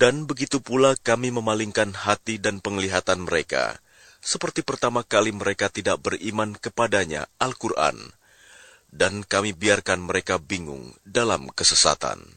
Dan begitu pula kami memalingkan hati dan penglihatan mereka, seperti pertama kali mereka tidak beriman kepadanya, Al-Quran, dan kami biarkan mereka bingung dalam kesesatan.